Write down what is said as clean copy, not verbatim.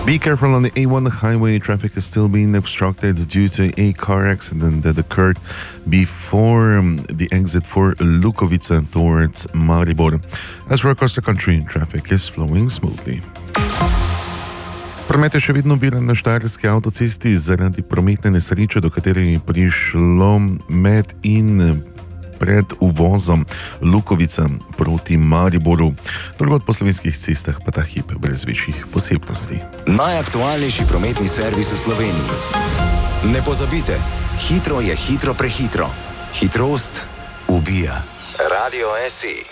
Be careful on the A1 highway. Traffic is still being obstructed due to a car accident that occurred before the exit for Lukovica towards Maribor. As for across the country, traffic is flowing smoothly. Promet je še vedno biran na štajerski avtocesti zaradi prometne nesreče, do katere je prišlo med in pred uvozom Lukovica proti Mariboru. Drugod po slovenskih cestah pa ta hip brez večjih posebnosti. Najaktualnejši prometni servis v Sloveniji. Ne pozabite, hitro je hitro prehitro. Hitrost ubija. Radio SE.